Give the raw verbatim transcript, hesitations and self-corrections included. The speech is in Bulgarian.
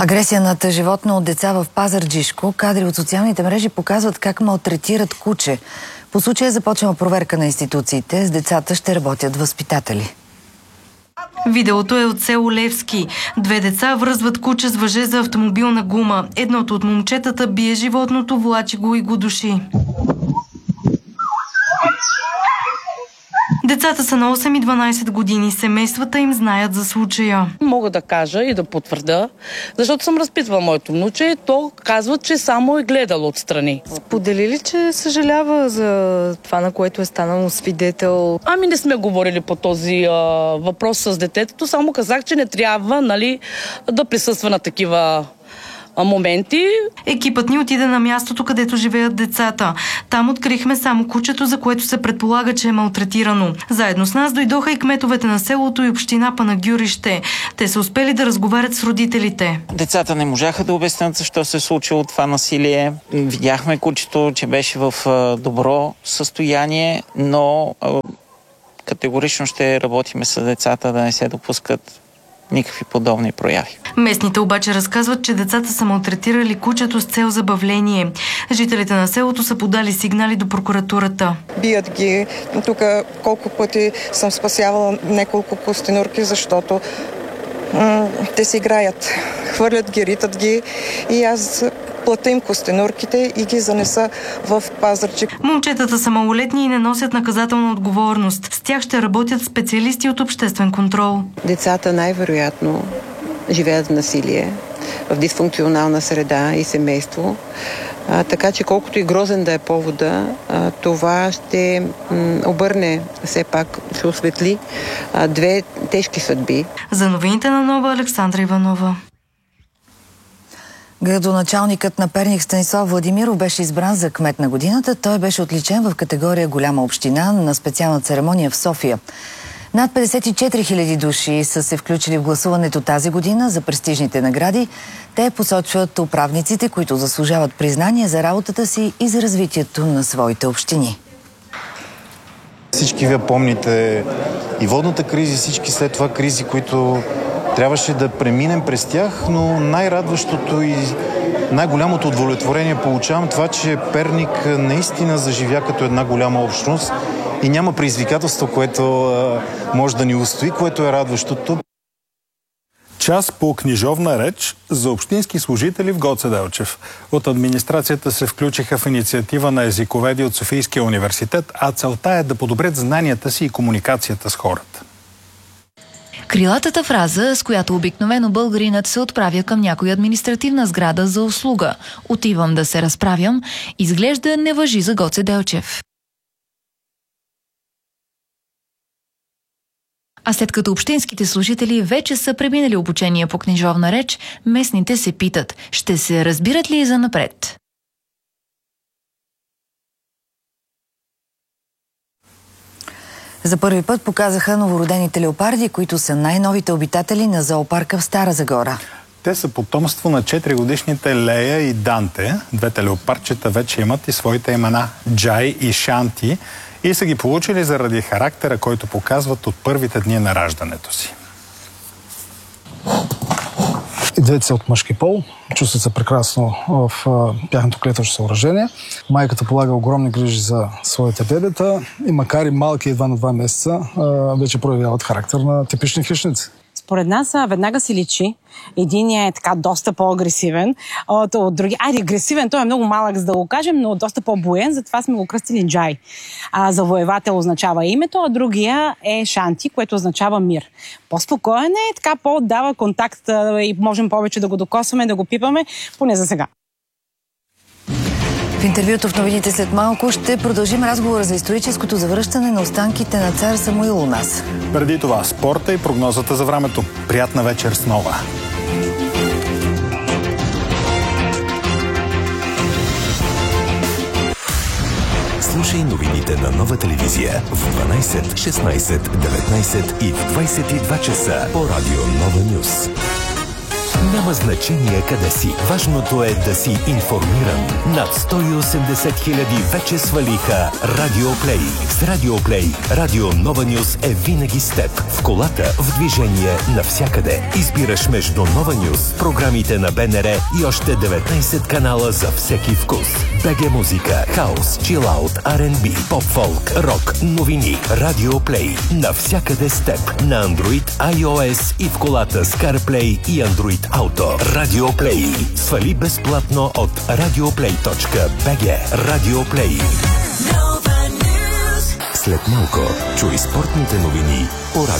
Агресия над животно от деца в Пазарджишко. Кадри от социалните мрежи показват как малтретират куче. По случая е започнала проверка на институциите. С децата ще работят възпитатели. Видеото е от село Левски. Две деца връзват куче с въже за автомобилна гума. Едното от момчетата бие животното, влачи го и го души. Децата са на осем и дванайсет години. Семействата им знаят за случая. Мога да кажа и да потвърда, защото съм разпитвала моето внуче. То казва, че само е гледало отстрани. Сподели ли, че съжалява за това, на което е станало свидетел? Ами не сме говорили по този а, въпрос с детето. Само казах, че не трябва, нали, да присъства на такива моменти. Екипът ни отиде на мястото, където живеят децата. Там открихме само кучето, за което се предполага, че е малтретирано. Заедно с нас дойдоха и кметовете на селото и община Панагюрище. Те са успели да разговарят с родителите. Децата не можаха да обяснят защо се е случило това насилие. Видяхме кучето, че беше в добро състояние, но категорично ще работиме с децата да не се допускат никакви подобни прояви. Местните обаче разказват, че децата са малтретирали кучето с цел забавление. Жителите на селото са подали сигнали до прокуратурата. Бият ги. Тук колко пъти съм спасявала няколко костенурки, защото м- те си играят. Хвърлят ги, ритат ги и аз плата им костенурките и ги занеса в Пазарджик. Момчетата са малолетни и не носят наказателна отговорност. С тях ще работят специалисти от обществен контрол. Децата най-вероятно живеят в насилие, в дисфункционална среда и семейство. А, така че колкото и грозен да е повода, а, това ще м, обърне, все пак ще осветли а, две тежки съдби. За новините на Нова, Александра Иванова. Градоначалникът на Перник Станислав Владимиров беше избран за кмет на годината. Той беше отличен в категория голяма община на специална церемония в София. Над петдесет и четири хиляди души са се включили в гласуването тази година за престижните награди. Те посочват управниците, които заслужават признание за работата си и за развитието на своите общини. Всички вие помните и водната криза, всички след това кризи, които трябваше да преминем през тях, но най-радващото и най-голямото удовлетворение получавам това, че Перник наистина заживя като една голяма общност и няма предизвикателство, което а, може да ни устои, което е радващото. Час по книжовна реч за общински служители в Гоце Делчев. От администрацията се включиха в инициатива на езиковеди от Софийския университет, а целта е да подобрят знанията си и комуникацията с хората. Крилатата фраза, с която обикновено българинът се отправя към някоя административна сграда за услуга «Отивам да се разправям», изглежда не важи за Гоце Делчев. А след като общинските служители вече са преминали обучение по книжовна реч, местните се питат, ще се разбират ли и занапред? За първи път показаха новородените леопарди, които са най-новите обитатели на зоопарка в Стара Загора. Те са потомство на четиригодишните Лея и Данте. Двете леопардчета вече имат и своите имена Джай и Шанти и са ги получили заради характера, който показват от първите дни на раждането си. И двете са от мъжки пол, чувстват се прекрасно в тяхното клетъчно съоръжение. Майката полага огромни грижи за своите бебета и макар и малки, едва на два месеца, вече проявяват характер на типични хищници. Според нас веднага си личи. Единият е така доста по-агресивен от, от други. Айде, агресивен, той е много малък, за да го кажем, но доста по-боен, затова сме го кръстили Джай. А, завоевател означава името, а другия е Шанти, което означава мир. По-спокоен е, така по-дава контакт и можем повече да го докосваме, да го пипаме, поне за сега. В интервюто в новините след малко ще продължим разговора за историческото завръщане на останките на цар Самуил у нас. Преди това спорта и прогнозата за времето. Приятна вечер с Нова! Слушай новините на Нова телевизия в дванайсет, шестнайсет, деветнайсет и в двайсет и два часа по радио Нова Нюс. Няма значение къде си. Важното е да си информиран. Над сто и осемдесет хиляди вече свалиха Радиоплей. С Радиоплей Радио Нова Нюс е винаги с теб. В колата, в движение, навсякъде. Избираш между Нова Нюс, програмите на БНР и още деветнайсет канала за всеки вкус. БГ музика, хаус, чилаут, Ар енд Би, поп-фолк, рок, новини. Радиоплей. Навсякъде с теб. На Android, iOS и в колата с CarPlay и Android Auto. Радиоплей. Свали безплатно от радиоплей точка би джи. Радиоплей. След малко чуй спортните новини по Радио.